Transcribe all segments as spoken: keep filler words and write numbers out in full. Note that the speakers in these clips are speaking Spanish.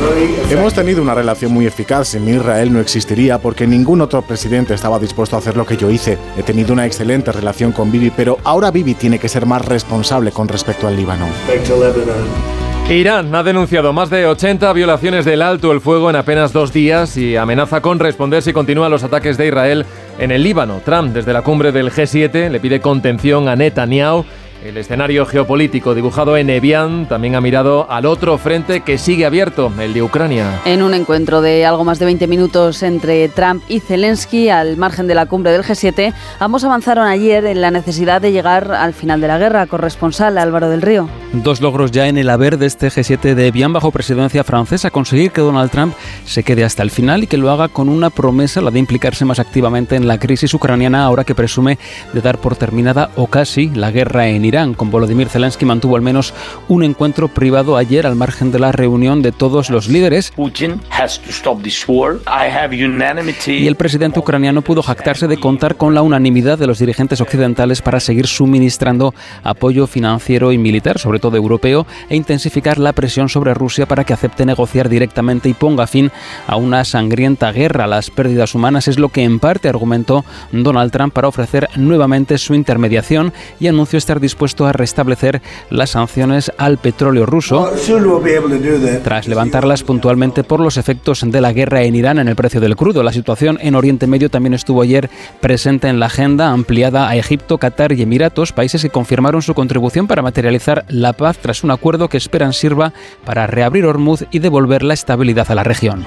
Hemos tenido una relación muy eficaz. Sin mí Israel no existiría porque ningún otro presidente estaba dispuesto a hacer lo que yo hice. He tenido una excelente relación con Bibi, pero ahora Bibi tiene que ser más responsable con respecto al Líbano. Irán ha denunciado más de ochenta violaciones del alto el fuego en apenas dos días y amenaza con responder si continúan los ataques de Israel en el Líbano. Trump, desde la cumbre del G siete, le pide contención a Netanyahu. El escenario geopolítico dibujado en Evian también ha mirado al otro frente que sigue abierto, el de Ucrania. En un encuentro de algo más de veinte minutos entre Trump y Zelensky, al margen de la cumbre del G siete, ambos avanzaron ayer en la necesidad de llegar al final de la guerra. Corresponsal Álvaro del Río. Dos logros ya en el haber de este G siete de Evian bajo presidencia francesa: conseguir que Donald Trump se quede hasta el final y que lo haga con una promesa, la de implicarse más activamente en la crisis ucraniana, ahora que presume de dar por terminada o casi la guerra en Irán. Con Volodymyr Zelensky mantuvo al menos un encuentro privado ayer al margen de la reunión de todos los líderes. Putin has to stop this war. I have unanimity. Y el presidente ucraniano pudo jactarse de contar con la unanimidad de los dirigentes occidentales para seguir suministrando apoyo financiero y militar, sobre todo europeo, e intensificar la presión sobre Rusia para que acepte negociar directamente y ponga fin a una sangrienta guerra. Las pérdidas humanas es lo que en parte argumentó Donald Trump para ofrecer nuevamente su intermediación y anunció estar dispuesto a restablecer las sanciones al petróleo ruso tras levantarlas puntualmente por los efectos de la guerra en Irán en el precio del crudo. La situación en Oriente Medio también estuvo ayer presente en la agenda, ampliada a Egipto, Qatar y Emiratos, países que confirmaron su contribución para materializar la paz tras un acuerdo que esperan sirva para reabrir Hormuz y devolver la estabilidad a la región.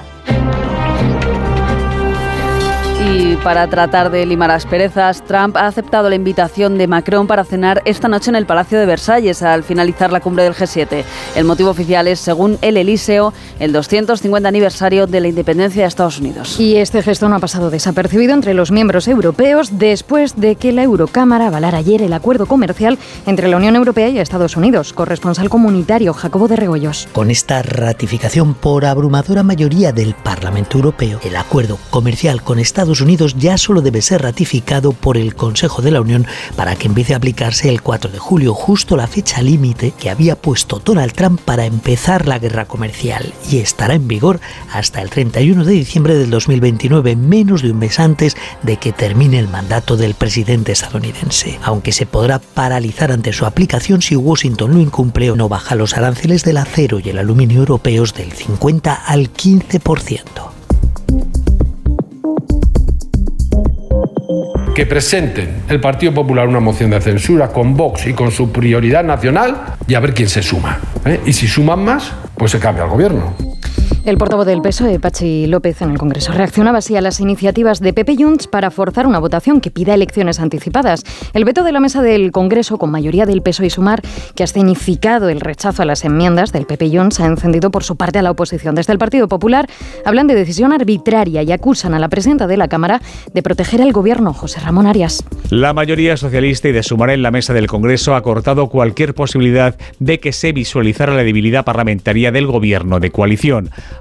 Y para tratar de limar asperezas, Trump ha aceptado la invitación de Macron para cenar esta noche en el Palacio de Versalles al finalizar la cumbre del G siete. El motivo oficial es, según el Elíseo, el doscientos cincuenta aniversario de la independencia de Estados Unidos. Y este gesto no ha pasado desapercibido entre los miembros europeos después de que la Eurocámara avalara ayer el acuerdo comercial entre la Unión Europea y Estados Unidos. Corresponsal comunitario Jacobo de Regoyos. Con esta ratificación por abrumadora mayoría del Parlamento Europeo, el acuerdo comercial con Estados Unidos ya solo debe ser ratificado por el Consejo de la Unión para que empiece a aplicarse el cuatro de julio, justo la fecha límite que había puesto Donald Trump para empezar la guerra comercial, y estará en vigor hasta el treinta y uno de diciembre del dos mil veintinueve, menos de un mes antes de que termine el mandato del presidente estadounidense, aunque se podrá paralizar ante su aplicación si Washington lo incumple o no baja los aranceles del acero y el aluminio europeos del cincuenta al quince por ciento. Que presenten el Partido Popular una moción de censura con Vox y con su prioridad nacional y a ver quién se suma, ¿eh? Y si suman más, pues se cambia el gobierno. El portavoz del P S O E, Patxi López, en el Congreso reaccionaba así a las iniciativas de P P y Junts para forzar una votación que pida elecciones anticipadas. El veto de la mesa del Congreso, con mayoría del P S O E y Sumar, que ha escenificado el rechazo a las enmiendas del P P y Junts, ha encendido por su parte a la oposición. Desde el Partido Popular hablan de decisión arbitraria y acusan a la presidenta de la Cámara de proteger al Gobierno, José Ramón Arias. La mayoría socialista y de Sumar en la mesa del Congreso ha cortado cualquier posibilidad de que se visualizara la debilidad parlamentaria del Gobierno de coalición.